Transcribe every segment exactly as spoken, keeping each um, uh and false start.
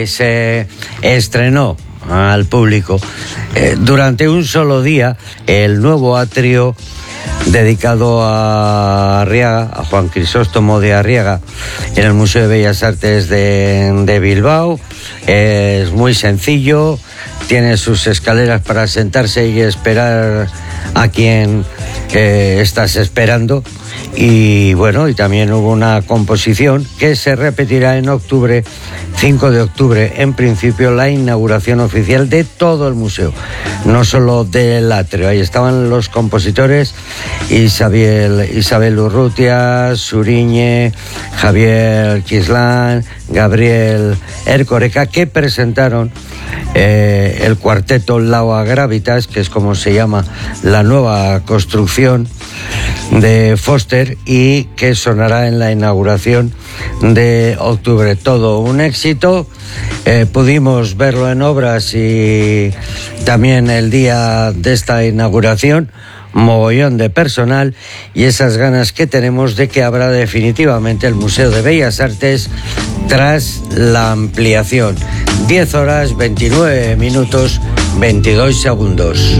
se estrenó al público eh, durante un solo día el nuevo atrio dedicado a Arriaga, a Juan Crisóstomo de Arriaga, en el Museo de Bellas Artes de, de Bilbao. Es muy sencillo, tiene sus escaleras para sentarse y esperar a quien eh, estás esperando. Y bueno, y también hubo una composición que se repetirá en octubre, cinco de octubre, en principio la inauguración oficial de todo el museo, no solo del atrio. Ahí estaban los compositores Isabel, Isabel Urrutia, Suriñe, Javier Quislán, Gabriel Ercoreca, que presentaron eh, el cuarteto Laua Gravitas, que es como se llama la nueva construcción de Foster, y que sonará en la inauguración de octubre. Todo un éxito. Eh, pudimos verlo en obras y también el día de esta inauguración, mogollón de personal y esas ganas que tenemos de que abra definitivamente el Museo de Bellas Artes tras la ampliación. diez horas, veintinueve minutos, veintidós segundos.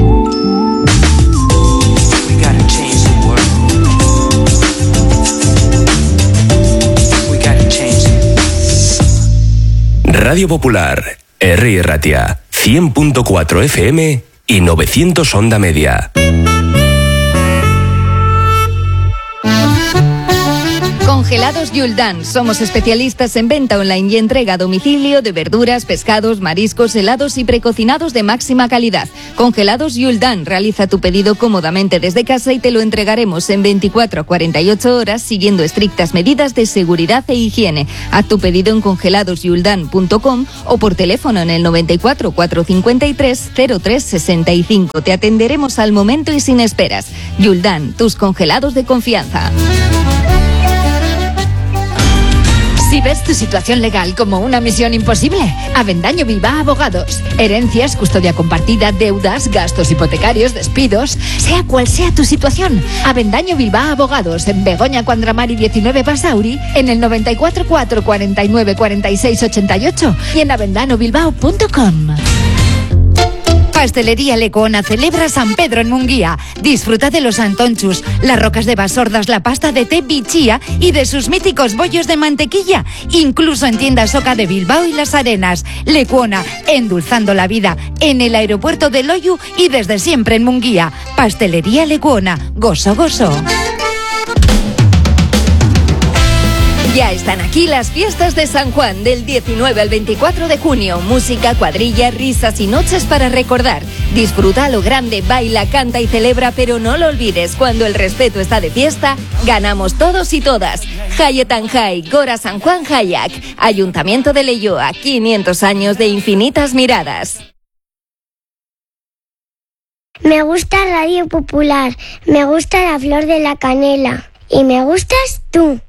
Radio Popular, Herri Ratia, cien punto cuatro F M y novecientos onda media. Congelados Yuldan. Somos especialistas en venta online y entrega a domicilio de verduras, pescados, mariscos, helados y precocinados de máxima calidad. Congelados Yuldan. Realiza tu pedido cómodamente desde casa y te lo entregaremos en veinticuatro a cuarenta y ocho horas siguiendo estrictas medidas de seguridad e higiene. Haz tu pedido en congelados yuldan punto com o por teléfono en el noventa y cuatro, cuatrocientos cincuenta y tres, cero tres sesenta y cinco. Te atenderemos al momento y sin esperas. Yuldan, tus congelados de confianza. Si ves tu situación legal como una misión imposible, Avendaño Bilbao Abogados. Herencias, custodia compartida, deudas, gastos hipotecarios, despidos, sea cual sea tu situación. Avendaño Bilbao Abogados, en Begoña Cuandramari diecinueve Basauri, en el noventa y cuatro, cuatro cuarenta y nueve, cuarenta y seis ochenta y ocho y en avendano bilbao punto com. Pastelería Lecuona celebra San Pedro en Munguía. Disfruta de los antonchus, las rocas de Basordas, la pasta de té bichía y de sus míticos bollos de mantequilla. Incluso en tiendas Oca de Bilbao y Las Arenas. Lecuona, endulzando la vida en el aeropuerto de Loiu y desde siempre en Munguía. Pastelería Lecuona, gozo, gozo. Ya están aquí las fiestas de San Juan del diecinueve al veinticuatro de junio. Música, cuadrilla, risas y noches para recordar. Disfruta a lo grande, baila, canta y celebra, pero no lo olvides, cuando el respeto está de fiesta, ganamos todos y todas. Hayetan Jai, Gora San Juan Hayak. Ayuntamiento de Leioa, quinientos años de infinitas miradas. Me gusta Radio Popular, me gusta la flor de la canela y me gustas tú.